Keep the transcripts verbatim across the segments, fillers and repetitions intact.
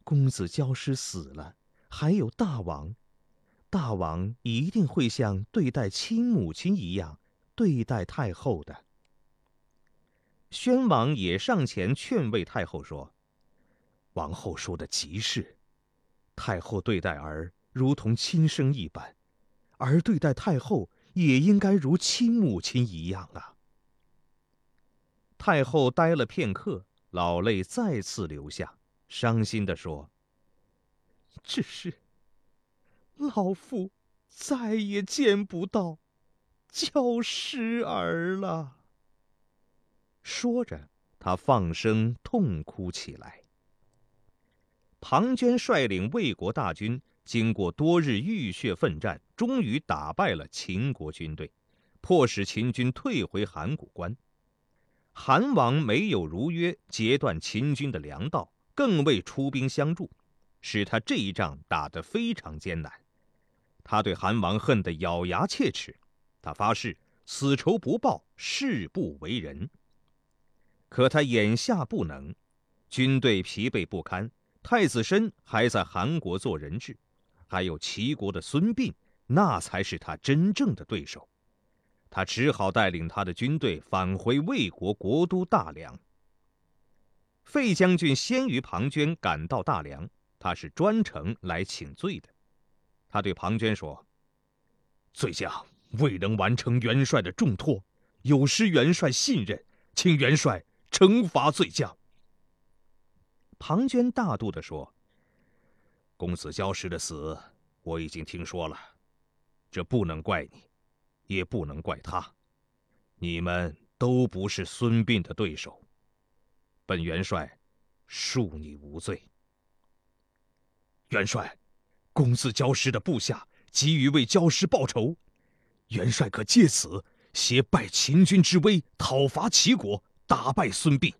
公子焦师死了，还有大王，大王一定会像对待亲母亲一样对待太后的。宣王也上前劝慰太后说：“王后说的极是，太后对待儿如同亲生一般，儿对待太后也应该如亲母亲一样啊。”太后呆了片刻，老泪再次流下，伤心地说：“只是老妇再也见不到焦师儿了。”说着，他放声痛哭起来。庞涓率领魏国大军，经过多日浴血奋战，终于打败了秦国军队，迫使秦军退回函谷关。韩王没有如约截断秦军的粮道，更未出兵相助，使他这一仗打得非常艰难。他对韩王恨得咬牙切齿，他发誓此仇不报，誓不为人。可他眼下不能，军队疲惫不堪，太子申还在韩国做人质，还有齐国的孙膑，那才是他真正的对手。他只好带领他的军队返回魏国国都大梁。费将军先于庞涓赶到大梁，他是专程来请罪的。他对庞涓说：“罪将未能完成元帅的重托，有失元帅信任，请元帅惩罚罪将。”庞涓大度地说：“公子焦师的死，我已经听说了，这不能怪你，也不能怪他，你们都不是孙膑的对手。本元帅恕你无罪。”元帅，公子焦师的部下急于为焦师报仇，元帅可借此挟拜秦军之威，讨伐齐国，打败孙膑。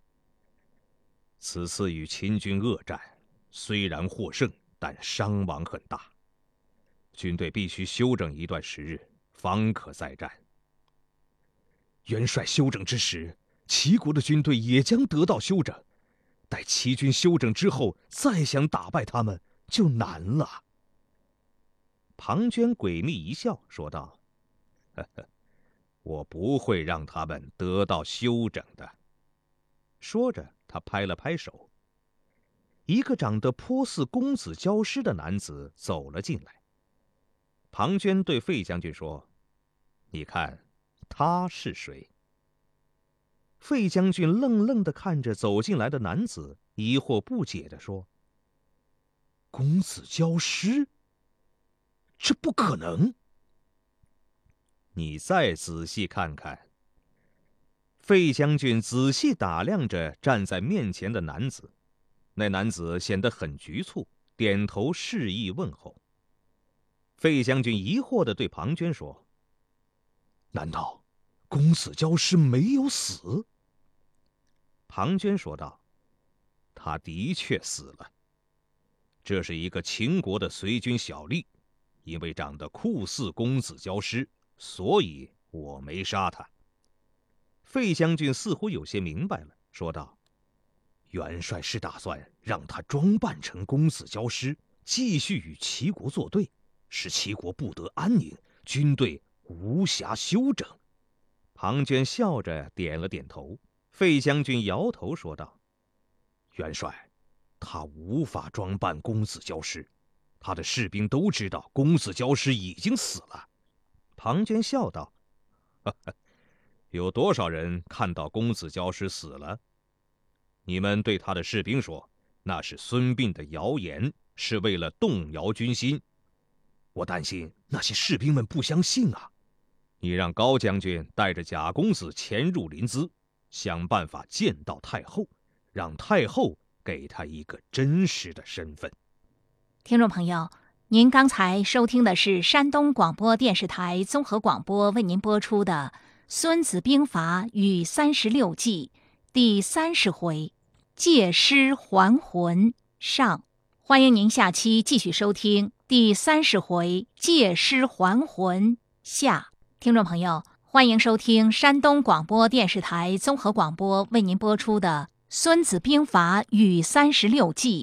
此次与秦军恶战，虽然获胜，但伤亡很大，军队必须休整一段时日，方可再战。元帅休整之时，齐国的军队也将得到休整，待齐军休整之后，再想打败他们就难了。庞涓诡秘一笑，说道：“呵呵，我不会让他们得到休整的。”说着，他拍了拍手。一个长得颇似公子焦师的男子走了进来。庞涓对费将军说：“你看，他是谁？”费将军愣愣地看着走进来的男子，疑惑不解地说：“公子焦师？这不可能！”你再仔细看看。费将军仔细打量着站在面前的男子，那男子显得很局促，点头示意问候。费将军疑惑地对庞涓说：“难道公子焦师没有死？”庞涓说道：“他的确死了。这是一个秦国的随军小吏，因为长得酷似公子焦师，所以我没杀他。”费将军似乎有些明白了，说道：“元帅是打算让他装扮成公子焦师，继续与齐国作对，使齐国不得安宁，军队无暇休整。”庞涓笑着点了点头。费将军摇头说道：“元帅，他无法装扮公子焦师，他的士兵都知道公子焦师已经死了。”庞涓笑道：“呵呵，有多少人看到公子焦师死了？你们对他的士兵说，那是孙膑的谣言，是为了动摇军心。我担心那些士兵们不相信啊。你让高将军带着贾公子潜入临淄，想办法见到太后，让太后给他一个真实的身份。” 听众朋友，您刚才收听的是山东广播电视台综合广播为您播出的《孙子兵法与三十六计》第三十回“借尸还魂”上。欢迎您下期继续收听第三十回“借尸还魂”下。听众朋友，欢迎收听山东广播电视台综合广播为您播出的《孙子兵法与三十六计》